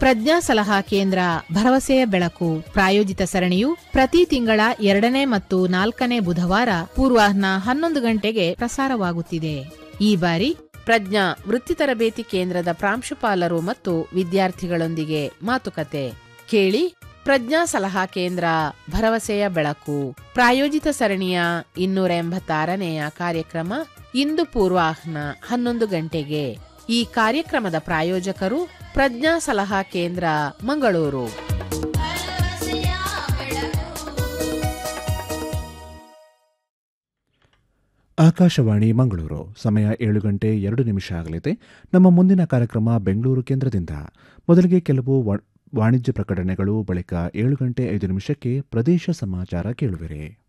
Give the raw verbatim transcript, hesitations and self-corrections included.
ಪ್ರಜ್ಞಾ ಸಲಹಾ ಕೇಂದ್ರ ಭರವಸೆಯ ಬೆಳಕು ಪ್ರಾಯೋಜಿತ ಸರಣಿಯು ಪ್ರತಿ ತಿಂಗಳ ಎರಡನೇ ಮತ್ತು ನಾಲ್ಕನೇ ಬುಧವಾರ ಪೂರ್ವಾಹ್ನ ಹನ್ನೊಂದು ಗಂಟೆಗೆ ಪ್ರಸಾರವಾಗುತ್ತಿದೆ. ಈ ಬಾರಿ ಪ್ರಜ್ಞಾ ವೃತ್ತಿ ತರಬೇತಿ ಕೇಂದ್ರದ ಪ್ರಾಂಶುಪಾಲರು ಮತ್ತು ವಿದ್ಯಾರ್ಥಿಗಳೊಂದಿಗೆ ಮಾತುಕತೆ ಕೇಳಿ. ಪ್ರಜ್ಞಾ ಸಲಹಾ ಕೇಂದ್ರ ಭರವಸೆಯ ಬೆಳಕು ಪ್ರಾಯೋಜಿತ ಸರಣಿಯ ಇನ್ನೂರ ಎಂಬತ್ತಾರನೆಯ ಕಾರ್ಯಕ್ರಮ ಇಂದು ಪೂರ್ವಾಹ್ನ ಹನ್ನೊಂದು ಗಂಟೆಗೆ. ಈ ಕಾರ್ಯಕ್ರಮದ ಪ್ರಾಯೋಜಕರು ಪ್ರಜ್ಞಾ ಸಲಹಾ ಕೇಂದ್ರ ಮಂಗಳೂರು. ಆಕಾಶವಾಣಿ ಮಂಗಳೂರು. ಸಮಯ ಏಳು ಗಂಟೆ ಎರಡು ನಿಮಿಷ ಆಗಲಿದೆ. ನಮ್ಮ ಮುಂದಿನ ಕಾರ್ಯಕ್ರಮ ಬೆಂಗಳೂರು ಕೇಂದ್ರದಿಂದ. ಮೊದಲಿಗೆ ಕೆಲವು ವಾಣಿಜ್ಯ ಪ್ರಕಟಣೆಗಳು, ಬಳಿಕ ಏಳು ಗಂಟೆ ಐದು ನಿಮಿಷಕ್ಕೆ ಪ್ರದೇಶ ಸಮಾಚಾರ ಕೇಳುವಿರಿ.